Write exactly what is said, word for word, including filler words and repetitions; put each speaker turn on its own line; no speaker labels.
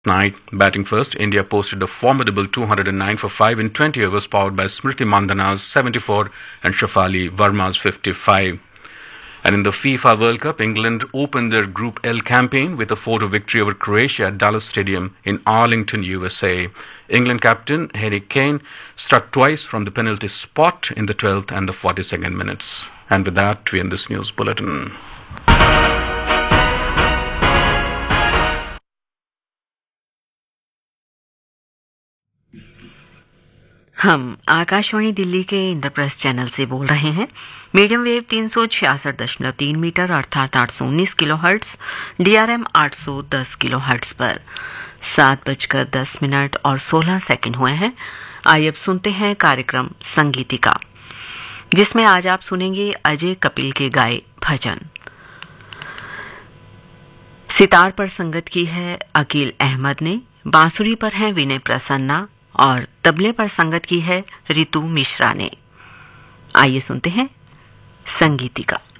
Night, batting first, India posted a formidable two hundred nine for five in twenty overs, powered by Smriti Mandhana's seventy-four and Shafali Verma's fifty-five. And in the FIFA World Cup, England opened their Group L campaign with a four two victory over Croatia at Dallas Stadium in Arlington, U S A. England captain Harry Kane struck twice from the penalty spot in the twelfth and the forty-second minutes. And with that, we end this news bulletin.
हम आकाशवाणी दिल्ली के Indraprastha channel से बोल रहे हैं। Medium wave तीन सौ छियासठ दशमलव तीन मीटर अर्थात आठ सौ उन्नीस किलो हर्ट्स, डीआरएम आठ सौ दस किलो हर्ट्स पर सात बजकर दस मिनट और सोलह सेकंड हुए हैं। आइए अब सुनते हैं कार्यक्रम संगीतिका, जिसमें आज आप सुनेंगे अजय कपिल के गाए भजन। सितार पर संगत की है अकील अहमद ने, बांसुरी पर है विनय प्रसन्ना और तबले पर संगत की है रितु मिश्रा ने। आइए सुनते हैं संगीतिका।